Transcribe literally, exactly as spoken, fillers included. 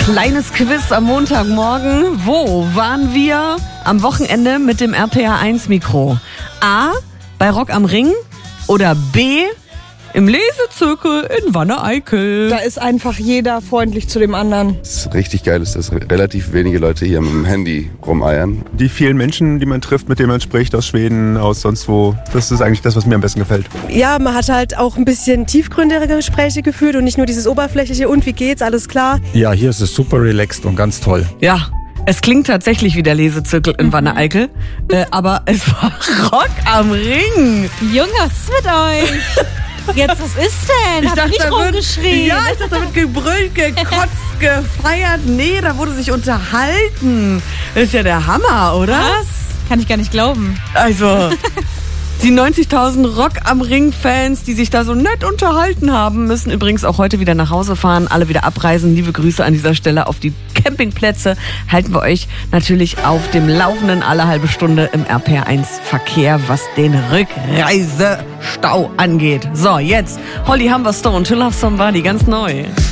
Kleines Quiz am Montagmorgen. Wo waren wir am Wochenende mit dem R P R eins Mikro? A. Bei Rock am Ring oder B. im Lesezirkel in Wanne-Eickel? Da ist einfach jeder freundlich zu dem anderen. Das ist richtig geil ist, dass relativ wenige Leute hier mit dem Handy rumeiern. Die vielen Menschen, die man trifft, mit denen man spricht, aus Schweden, aus sonst wo, das ist eigentlich das, was mir am besten gefällt. Ja, man hat halt auch ein bisschen tiefgründigere Gespräche geführt und nicht nur dieses oberflächliche und wie geht's, alles klar. Ja, hier ist es super relaxed und ganz toll. Ja, es klingt tatsächlich wie der Lesezirkel in Wanne-Eickel, äh, aber es war Rock am Ring. Junge, was ist mit euch? Jetzt, was ist denn? Habt ihr nicht rumgeschrien? Ja, ich dachte, da wird gebrüllt, gekotzt, gefeiert. Nee, da wurde sich unterhalten. Das ist ja der Hammer, oder? Was? Kann ich gar nicht glauben. Also, die neunzigtausend Rock am Ring-Fans, die sich da so nett unterhalten haben, müssen übrigens auch heute wieder nach Hause fahren, alle wieder abreisen. Liebe Grüße an dieser Stelle auf die Campingplätze. Halten wir euch natürlich auf dem Laufenden alle halbe Stunde im R P R eins Verkehr, was den Rückreisestau angeht. So, jetzt Holly Humberstone, To Love Somebody, ganz neu.